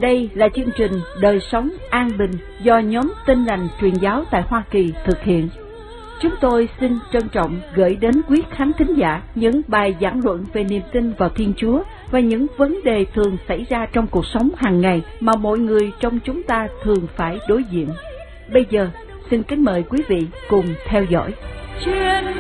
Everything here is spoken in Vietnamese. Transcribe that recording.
Đây là chương trình Đời sống an bình do nhóm Tin lành truyền giáo tại Hoa Kỳ thực hiện. Chúng tôi xin trân trọng gửi đến quý khán thính giả những bài giảng luận về niềm tin vào Thiên Chúa và những vấn đề thường xảy ra trong cuộc sống hàng ngày mà mọi người trong chúng ta thường phải đối diện. Bây giờ, xin kính mời quý vị cùng theo dõi.